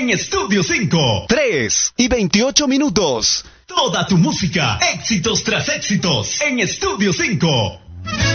en Estudio 5. 3:28. Toda tu música, éxitos tras éxitos, en Estudio 5.